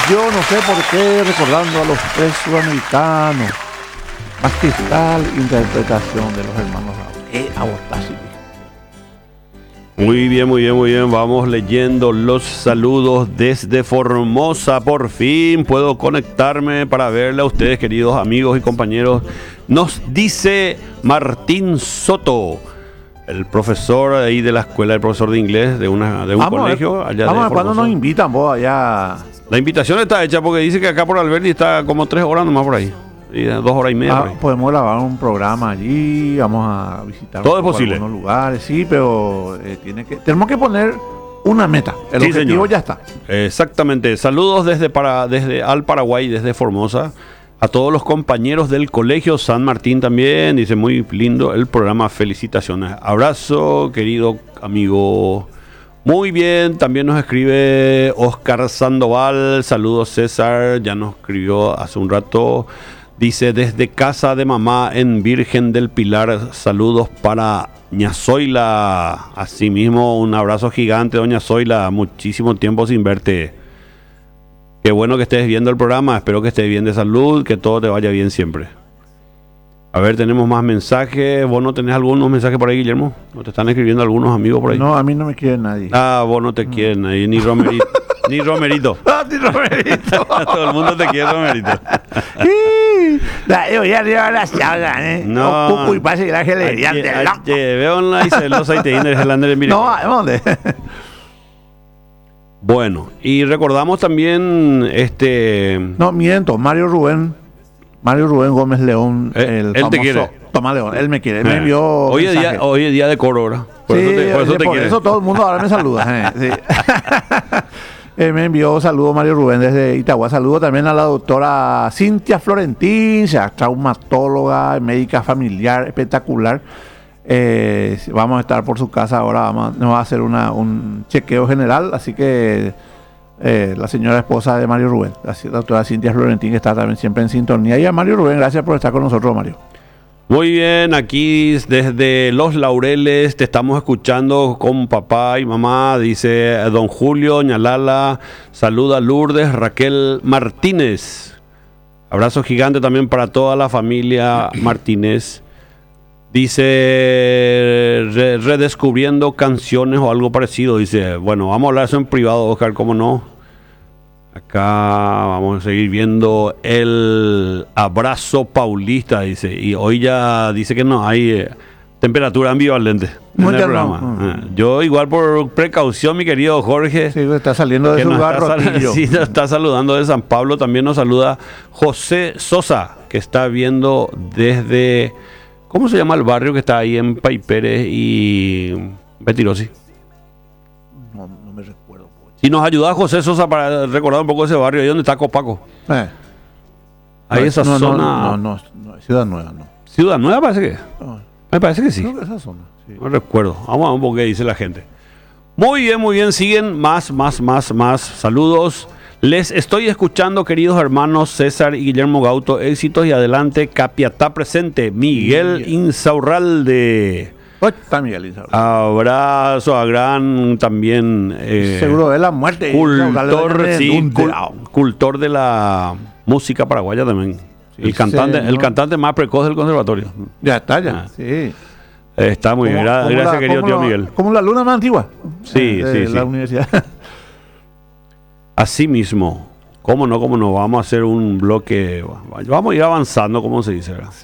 yo no sé por qué, recordando a los tres sudamericanos, magistral interpretación de los hermanos Aguastasi. Muy bien, muy bien, muy bien. Vamos leyendo los saludos desde Formosa. Por fin puedo conectarme para verle a ustedes, queridos amigos y compañeros. Nos dice Martín Soto, el profesor ahí de la escuela, el profesor de inglés de un colegio allá de Vamos a ver Formosa. cuándo nos invitan vos allá. La invitación está hecha porque dice que acá por Alberdi está como 3 horas nomás por ahí. Y 2 horas y media por ahí. Podemos grabar un programa allí, vamos a visitar todo es posible. Algunos lugares, sí, pero tenemos que poner una meta. El objetivo, señor, ya está. Exactamente. Saludos desde al Paraguay, desde Formosa. A todos los compañeros del Colegio San Martín también. Dice, muy lindo el programa. Felicitaciones. Abrazo, querido amigo. Muy bien. También nos escribe Oscar Sandoval. Saludos, César. Ya nos escribió hace un rato. Dice, desde casa de mamá en Virgen del Pilar, saludos para Ña Zoila. Asimismo, un abrazo gigante, doña Zoila. Muchísimo tiempo sin verte. Qué bueno que estés viendo el programa. Espero que estés bien de salud, que todo te vaya bien siempre. A ver, tenemos más mensajes. ¿Vos no tenés algunos mensajes por ahí, Guillermo? ¿No te están escribiendo algunos amigos por ahí? No, a mí no me quiere nadie. Vos no te quieren nadie, ni Romerito. Ni Romerito. Ni Romerito. Todo el mundo te quiere, Romerito. Yo ya arriba la chaga, No. Cucu y pase la gelería. Veo una y celosa y te viene el Lander en Mire. No, ¿dónde? Bueno, y recordamos también No, miento, Mario Rubén Gómez León, el él te quiere. Tomás León, él me quiere, él me envió hoy es día de coro, ¿verdad? Por eso te quiere. Eso todo el mundo ahora me saluda. Sí. Me envió saludos Mario Rubén desde Itagua. Saludo también a la doctora Cintia Florentín, traumatóloga, médica familiar, espectacular. Vamos a estar por su casa ahora, nos va a hacer un chequeo general, así que la señora esposa de Mario Rubén, la doctora Cintia Florentín, que está también siempre en sintonía. Y a Mario Rubén, gracias por estar con nosotros, Mario. Muy bien, aquí desde Los Laureles te estamos escuchando con papá y mamá, dice don Julio, doña Lala, saluda Lourdes, Raquel Martínez. Abrazo gigante también para toda la familia Martínez. Dice, redescubriendo canciones o algo parecido. Dice, bueno, vamos a hablar eso en privado, Oscar, ¿cómo no? Acá vamos a seguir viendo el abrazo paulista, dice. Y hoy ya dice que no hay temperatura ambivalente en el programa. No. Yo igual por precaución, mi querido Jorge. Sí, está saliendo de su lugar. Sí, nos está saludando de San Pablo. También nos saluda José Sosa, que está viendo desde... ¿Cómo se llama el barrio que está ahí en Paiperes y Betirosi? No me recuerdo. Si nos ayuda José Sosa para recordar un poco ese barrio, ahí donde está Copaco. Ahí esa zona... No, Ciudad Nueva, no. ¿Ciudad Nueva parece que? Me parece que sí. Creo que esa zona, sí. No recuerdo. Vamos a ver un poco qué dice la gente. Muy bien. Siguen más saludos. Les estoy escuchando, queridos hermanos César y Guillermo Gauto. Éxitos y adelante. Capiatá presente. Miguel Insaurralde. Está Miguel Insaurralde. Abrazo a gran también. Seguro de la muerte. Cultor de la música paraguaya también. Sí, el cantante más precoz del conservatorio. Ya está. Sí. Está muy bien. Gracias, querido tío Miguel. Como la luna más antigua. Sí. La universidad. Así mismo, cómo no, vamos a hacer un bloque, vamos a ir avanzando, como se dice, ¿verdad?